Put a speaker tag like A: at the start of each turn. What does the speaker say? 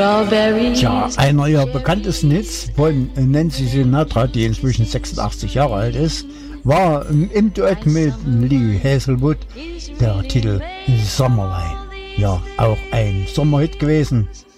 A: Tja, einer ihrer bekanntesten Hits von Nancy Sinatra, die inzwischen 86 Jahre alt ist, war im Duett mit Lee Hazelwood der Titel Summerline. Ja, auch ein Sommerhit gewesen.